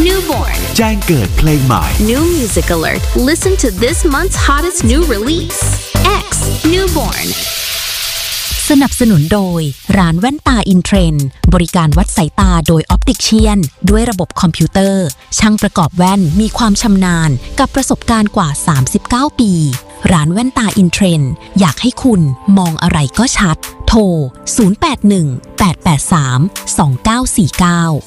Newborn แจ้งเกิดเพลงใหม่ New Music Alert Listen to this month's hottest new release X Newborn สนับสนุนโดยร้านแว่นตาอินเทรนด์บริการวัดสายตาโดยออปติกเชียนด้วยระบบคอมพิวเตอร์ช่างประกอบแว่นมีความชำนาญกับประสบการณ์กว่า39ปีร้านแว่นตาอินเทรนด์อยากให้คุณมองอะไรก็ชัดโทร 081 883 2949